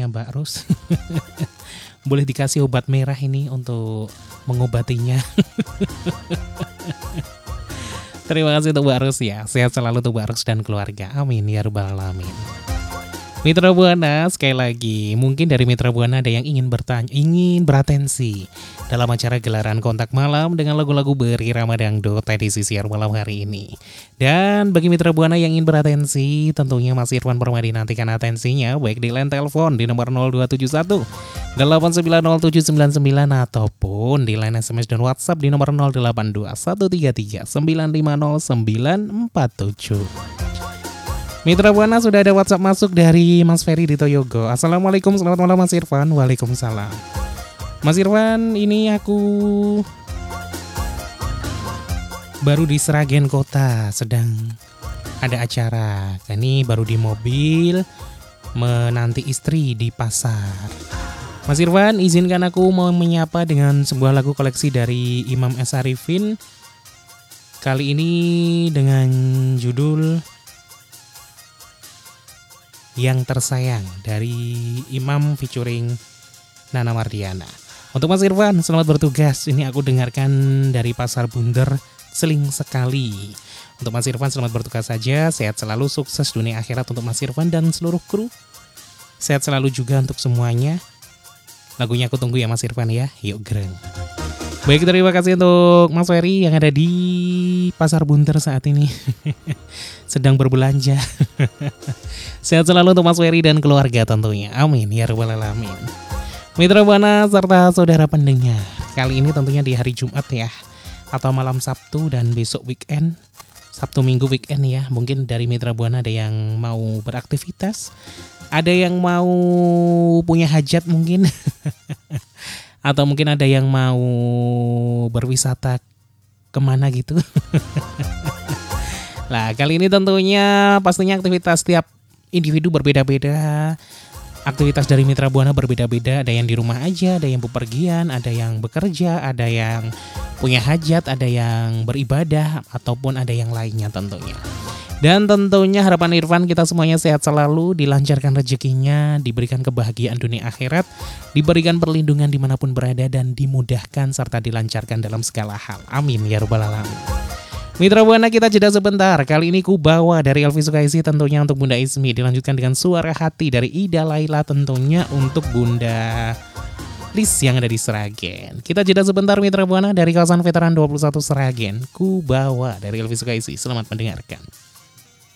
katanya Mbak Ros. Boleh dikasih obat merah ini untuk mengobatinya. Terima kasih untuk Mbak Ros ya. Sehat selalu untuk Mbak Ros dan keluarga. Amin ya rabbal alamin. Mitra Buana, sekali lagi, mungkin dari Mitra Buana ada yang ingin bertanya, ingin beratensi dalam acara gelaran kontak malam dengan lagu-lagu berirama dangdut edisi siar malam hari ini. Dan bagi Mitra Buana yang ingin beratensi, tentunya Mas Irfan Permadi nantikan atensinya baik di line telepon di nomor 0271 890799 ataupun di line SMS dan WhatsApp di nomor 082 133 950 947. Mitra Buana, sudah ada WhatsApp masuk dari Mas Ferry di Toyogo. Assalamualaikum, selamat malam Mas Irfan. Waalaikumsalam. Mas Irfan, ini aku baru di Sragen Kota, sedang ada acara. Ini baru di mobil menanti istri di pasar. Mas Irfan, izinkan aku mau menyapa dengan sebuah lagu koleksi dari Imam S. Arifin. Kali ini dengan judul Yang Tersayang dari Imam featuring Nana Mardiana. Untuk Mas Irfan, selamat bertugas. Ini aku dengarkan dari Pasar Bunder, Seling Sekali. Untuk Mas Irfan, selamat bertugas saja. Sehat selalu, sukses dunia akhirat untuk Mas Irfan dan seluruh kru. Sehat selalu juga untuk semuanya. Lagunya aku tunggu ya Mas Irfan ya. Yuk gereng. Baik, terima kasih untuk Mas Ferry yang ada di Pasar Bunter saat ini. Sedang berbelanja. Sehat selalu untuk Mas Ferry dan keluarga tentunya. Amin ya rabbal alamin. Mitra Buana serta saudara pendengar, kali ini tentunya di hari Jumat ya, atau malam Sabtu dan besok weekend. Sabtu Minggu weekend ya. Mungkin dari Mitra Buana ada yang mau beraktivitas, ada yang mau punya hajat mungkin. Atau mungkin ada yang mau berwisata kemana gitu. Nah, kali ini tentunya pastinya aktivitas tiap individu berbeda-beda. Aktivitas dari Mitra Buana berbeda-beda. Ada yang di rumah aja, ada yang bepergian, ada yang bekerja, ada yang punya hajat, ada yang beribadah, ataupun ada yang lainnya tentunya. Dan tentunya harapan Irfan kita semuanya sehat selalu, dilancarkan rezekinya, diberikan kebahagiaan dunia akhirat, diberikan perlindungan dimanapun berada, dan dimudahkan serta dilancarkan dalam segala hal. Amin ya rabbal alamin. Mitra Buana, kita jeda sebentar. Kali ini ku bawa dari Elvi Sukaisi tentunya untuk Bunda Ismi. Dilanjutkan dengan Suara Hati dari Ida Laila tentunya untuk Bunda Lis yang ada di Sragen. Kita jeda sebentar Mitra Buana, dari kawasan Veteran 21 Sragen. Ku bawa dari Elvi Sukaisi. Selamat mendengarkan.